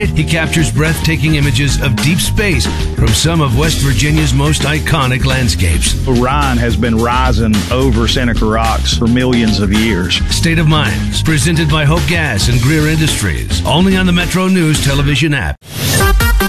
He captures breathtaking images of deep space from some of West Virginia's most iconic landscapes. Orion has been rising over Seneca Rocks for millions of years. State of Mind, presented by Hope Gas and Greer Industries, only on the Metro News television app.